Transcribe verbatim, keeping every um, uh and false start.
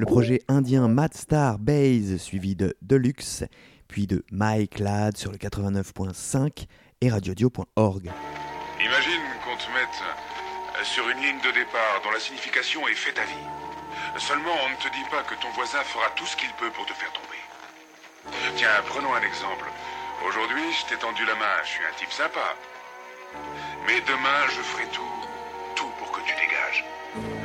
le projet indien Mad Star Base, suivi de Deluxe, puis de Mike Ladd sur le quatre-vingt-neuf point cinq et radiodio point org. Imagine qu'on te mette sur une ligne de départ dont la signification est « fais ta vie ». Seulement, on ne te dit pas que ton voisin fera tout ce qu'il peut pour te faire tomber. Tiens, prenons un exemple. Aujourd'hui, je t'ai tendu la main, je suis un type sympa. Mais demain, je ferai tout, tout pour que tu dégages.